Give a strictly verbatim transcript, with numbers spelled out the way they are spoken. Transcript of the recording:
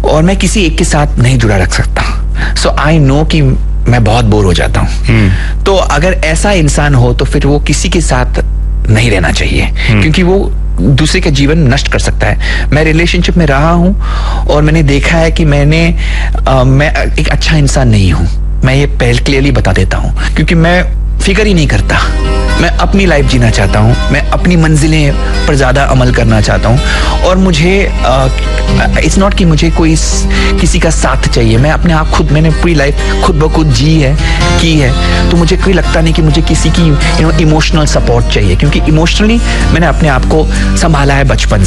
और मैं किसी एक के साथ नहीं जुड़ा रख सकता। सो आई नो कि मैं बहुत बोर हो जाता हूँ। तो अगर ऐसा इंसान हो तो फिर वो किसी के साथ नहीं रहना चाहिए, क्योंकि वो दूसरे का जीवन नष्ट कर सकता है। मैं रिलेशनशिप में रहा हूं और मैंने देखा है कि मैंने आ, मैं एक अच्छा इंसान नहीं हूं। मैं ये पहले क्लियरली बता देता हूं, क्योंकि मैं फिक्र ही नहीं करता। मैं अपनी लाइफ जीना चाहता हूं, मैं अपनी मंजिलें पर ज्यादा अमल करना चाहता हूं। और मुझे इट्स नॉट कि मुझे कोई किसी का साथ चाहिए। मैं अपने आप खुद, मैंने पूरी लाइफ खुद ब खुद जी है की है, तो मुझे कोई लगता नहीं कि मुझे किसी की यू नो इमोशनल सपोर्ट चाहिए, क्योंकि इमोशनली मैंने अपने आप को संभाला है बचपन